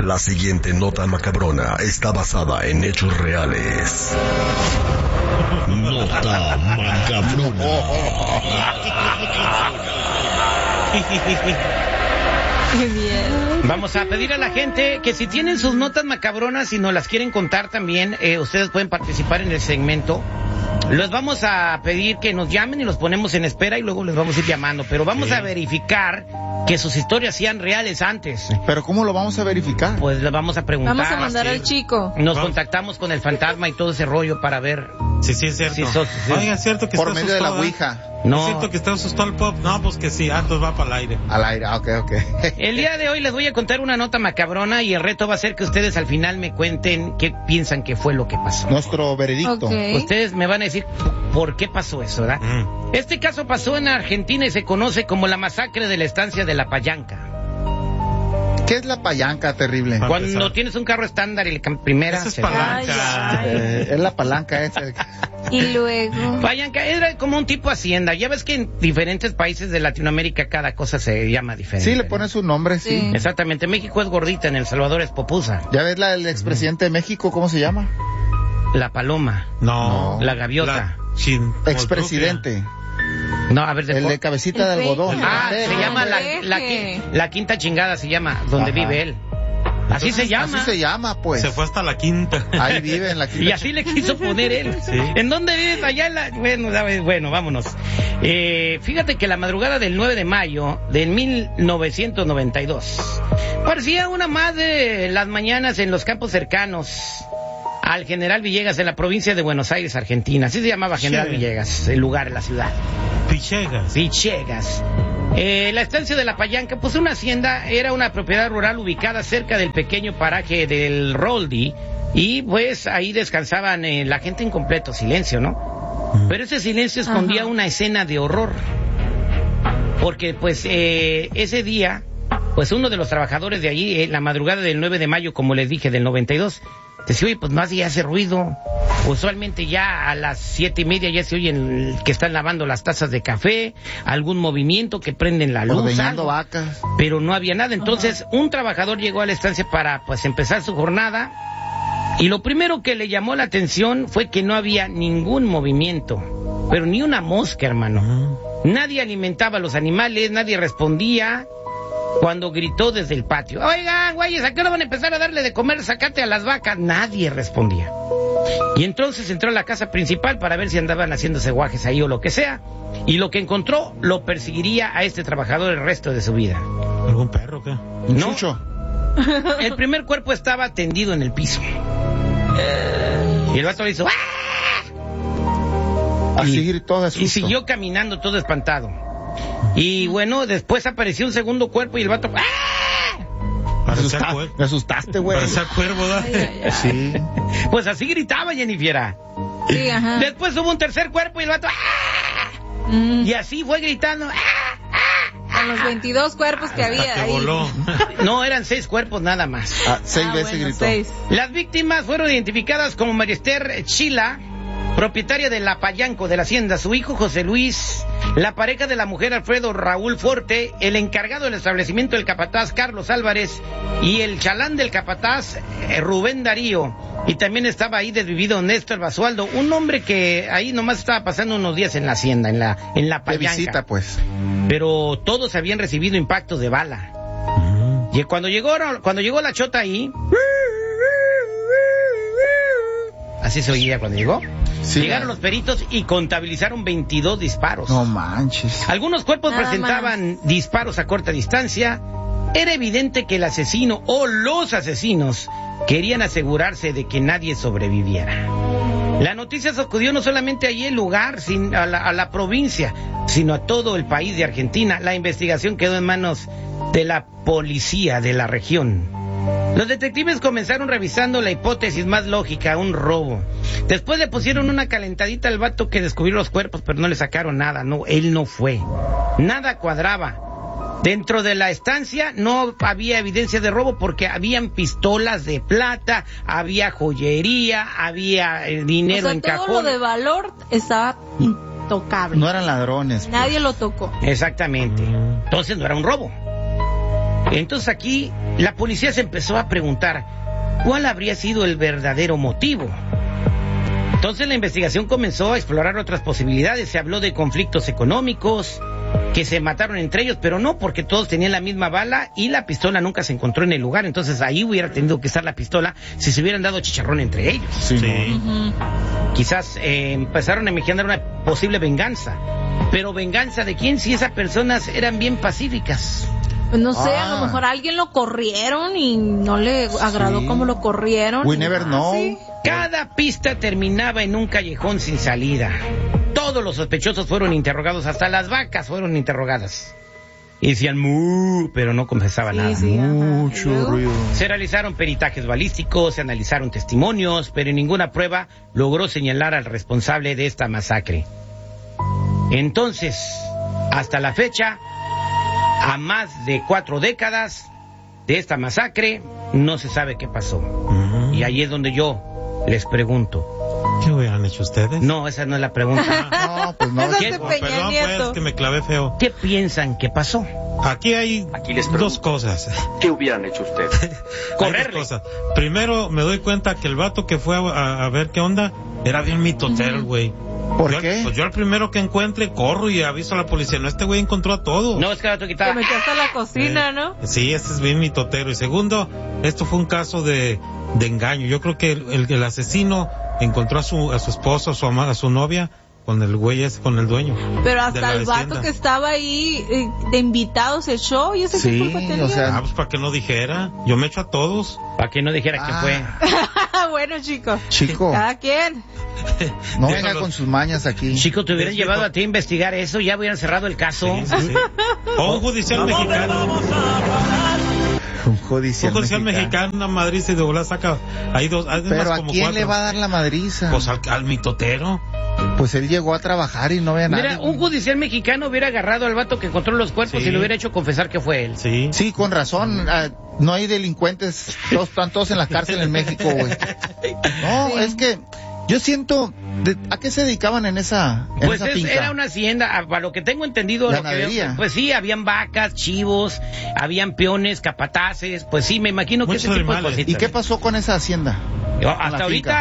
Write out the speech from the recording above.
La siguiente nota macabrona está basada en hechos reales. Nota macabrona. Qué bien. Vamos a pedir a la gente que si tienen sus notas macabronas y nos las quieren contar también, ustedes pueden participar en el segmento. Les vamos a pedir que nos llamen y los ponemos en espera y luego les vamos a ir llamando. Pero vamos a verificar que sus historias sean reales antes. ¿Pero cómo lo vamos a verificar? Pues les vamos a preguntar. Vamos a mandar al chico. Nos contactamos con el fantasma y todo ese rollo para ver. Sí, es cierto. Sí, Oiga, es cierto que por está medio de la asustado, Ouija. No. Es cierto que está asustado el pop. No, pues que sí, entonces va para el aire. Al aire, ok. El día de hoy les voy a contar una nota macabrona y el reto va a ser que ustedes al final me cuenten qué piensan que fue lo que pasó. Nuestro veredicto. Ok. Ustedes me van a decir por qué pasó eso, ¿verdad? Este caso pasó en Argentina y se conoce como la masacre de la estancia de La Payanca. ¿Qué es la palanca terrible? Para Cuando empezar. tienes un carro estándar y la primera... Esa es se- palanca. Ay. Es la palanca esa. Y luego. Payanca era como un tipo hacienda. Ya ves que en diferentes países de Latinoamérica cada cosa se llama diferente. Sí, le ¿no? pone su nombre, sí. Sí. Exactamente. México es gordita, en El Salvador es popusa. ¿Ya ves el expresidente de México, cómo se llama? La paloma. No. La gaviota. Expresidente. No, a ver, El de cabecita de El algodón. peje. Ah, se llama Peje. la quinta chingada, se llama, donde Ajá. vive él. Así se llama. Así se llama, pues. Se fue hasta la quinta. Ahí vive en la quinta. Y así le quiso poner él. Sí. ¿En dónde vives? Allá en la... Bueno, vámonos. Fíjate que la madrugada del 9 de mayo de 1992 parecía una más de las mañanas en los campos cercanos al General Villegas en la provincia de Buenos Aires, Argentina. Así se llamaba General Sí. Villegas, el lugar, la ciudad. Pichegas. Villegas. La estancia de La Payanca, pues una hacienda, era una propiedad rural ubicada cerca del pequeño paraje del Roldi y pues ahí descansaban la gente en completo silencio, ¿no? Pero ese silencio escondía Ajá. una escena de horror, porque pues ese día, pues uno de los trabajadores de allí, la madrugada del 9 de mayo, como les dije, del 92, decía, oye, pues más ya hace ruido. Usualmente ya a las 7:30 ya se oyen que están lavando las tazas de café, algún movimiento, que prenden la luz, Ordeñando algo. vacas. Pero no había nada. Entonces un trabajador llegó a la estancia para pues empezar su jornada y lo primero que le llamó la atención fue que no había ningún movimiento, pero ni una mosca, hermano. Nadie alimentaba a los animales, nadie respondía. Cuando gritó desde el patio, oigan, güeyes, ¿a qué hora van a empezar a darle de comer zacate a las vacas? Nadie respondía. Y entonces entró a la casa principal para ver si andaban haciéndose guajes ahí o lo que sea. Y lo que encontró lo perseguiría a este trabajador el resto de su vida. ¿Algún perro o qué? Un ¿No? chucho. El primer cuerpo estaba tendido en el piso. Y el vato le hizo ¡ah! Así gritó de susto. Y siguió caminando todo espantado. Y bueno, después apareció un segundo cuerpo y el vato ¡ah! Me asustaste, güey. Parecía cuervo, ¿verdad? Sí. Pues así gritaba Jennifer. Sí, ajá. Después hubo un tercer cuerpo y el vato ¡ah! Y así fue gritando ¡ah! Con los 22 cuerpos que había Hasta que ahí. voló. No, eran 6 cuerpos nada más. 6 veces bueno, gritó. 6. Las víctimas fueron identificadas como María Esther Chila, propietaria de La Payanco de la hacienda, su hijo José Luis, la pareja de la mujer Alfredo Raúl Forte, el encargado del establecimiento del capataz Carlos Álvarez y el chalán del capataz Rubén Darío. Y también estaba ahí desvivido Néstor Basualdo, un hombre que ahí nomás estaba pasando unos días en la hacienda, en la De Payanca. visita, pues. Pero todos habían recibido impactos de bala. Y cuando llegó la chota ahí, así se oía cuando llegó. Sí. Llegaron los peritos y contabilizaron 22 disparos. No manches. Algunos cuerpos Nada presentaban disparos a corta distancia. Era evidente que el asesino o los asesinos querían asegurarse de que nadie sobreviviera. La noticia sacudió no solamente allí el lugar, a la provincia, sino a todo el país de Argentina. La investigación quedó en manos de la policía de la región. Los detectives comenzaron revisando la hipótesis más lógica, un robo. Después le pusieron una calentadita al vato que descubrió los cuerpos, pero no le sacaron nada. No, él no fue. Nada cuadraba. Dentro de la estancia no había evidencia de robo porque habían pistolas de plata, había joyería, había dinero en todo cajón. lo de valor estaba intocable. No eran ladrones. Nadie lo tocó. Exactamente. Entonces no era un robo. Entonces aquí la policía se empezó a preguntar cuál habría sido el verdadero motivo. Entonces la investigación comenzó a explorar otras posibilidades. Se habló de conflictos económicos, que se mataron entre ellos, pero no, porque todos tenían la misma bala y la pistola nunca se encontró en el lugar. Entonces ahí hubiera tenido que estar la pistola si se hubieran dado chicharrón entre ellos. Sí. Quizás empezaron a imaginar una posible venganza. Pero ¿venganza de quién si esas personas eran bien pacíficas? Pues no sé, a lo mejor a alguien lo corrieron y no le agradó cómo lo corrieron. We never know. Sí. Cada pista terminaba en un callejón sin salida. Todos los sospechosos fueron interrogados, hasta las vacas fueron interrogadas. Y decían mu, pero no confesaban nada. Sí, ajá. Mucho ¿Y luego? ruido. Se realizaron peritajes balísticos, se analizaron testimonios, pero ninguna prueba logró señalar al responsable de esta masacre. Entonces, hasta la fecha, a más de 4 décadas de esta masacre, no se sabe qué pasó. Y ahí es donde yo les pregunto. ¿Qué hubieran hecho ustedes? No, esa no es la pregunta. No, pues no. Esa ¿Qué? es de Oh, Peña perdón, Nieto. pues, que me clavé feo. ¿Qué piensan que pasó? Aquí hay les pregunto. dos cosas. ¿Qué hubieran hecho ustedes? Correrle. Hay dos cosas. Primero, me doy cuenta que el vato que fue a ver qué onda era bien mitotero, güey. ¿Por Yo- qué? Pues yo al primero que encuentre corro y aviso a la policía. No, este güey encontró a todos. No, es que la Se quitaba. metió hasta la cocina, ¿no? Sí, este es bien mitotero. Y segundo, esto fue un caso de engaño. Yo creo que el asesino encontró a su esposo, a su novia, con el güey ese, con el dueño. Pero de hasta la el vato hacienda. que estaba ahí de invitado se echó y ese Sí, qué culpa tenía. o sea, Ah, pues para que no dijera. Yo me echo a todos. Para que no dijera que fue. Bueno, chicos. Chico, Cada quien. no Déjalo. venga con sus mañas aquí. Chico, te hubieran Sí, llevado chico. a ti a investigar eso, ya hubieran cerrado el caso. Sí, sí, sí. O un judicial mexicano. Un judicial, Un judicial mexicano, una madriza y de volada saca. Hay dos. Hay Pero más ¿a como quién 4. le va a dar la madriza? Pues al mitotero. Pues él llegó a trabajar y no ve a nadie. Mira, un judicial mexicano hubiera agarrado al vato que encontró los cuerpos Sí. y le hubiera hecho confesar que fue él. Sí. Sí, con razón. No hay delincuentes. Todos están todos en la cárcel en México, güey. No, Sí. es que yo siento... ¿A qué se dedicaban en esa Pues finca? era una hacienda, para lo que tengo entendido, lo que Ganadería. veo, pues sí, habían vacas, chivos, habían peones, capataces, pues sí, me imagino que Muchos ese tipo de animales. cositas. ¿Y qué pasó con esa hacienda? Hasta la ahorita finca?